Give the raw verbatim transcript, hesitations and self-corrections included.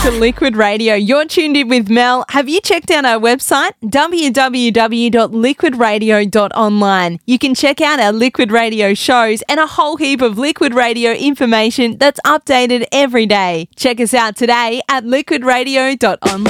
to Liquid Radio. You're tuned in with Mel. Have you checked out our website? w w w dot liquid radio dot online. You can check out our Liquid Radio shows and a whole heap of Liquid Radio information that's updated every day. Check us out today at liquid radio dot online.